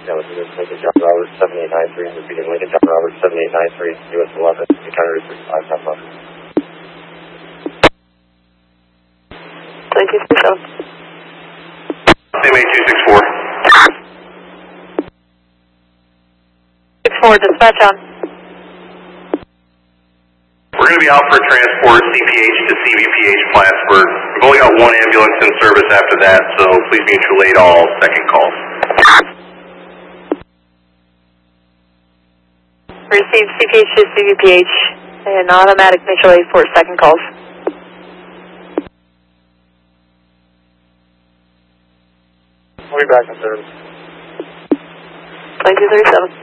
Yeah, this is Lincoln John Roberts 7893, repeating Lincoln John Roberts 7893, US 11, encounter 35 South. Thank you, Michelle. Same 8264. 64, dispatch on. We're going to be out for transport CPH to CVPH Plattsburgh. We've only got one ambulance in service after that, so please mutual aid all second calls. Receive CPH to CVPH and automatic mutual aid for second calls. We'll be back in service. 2237.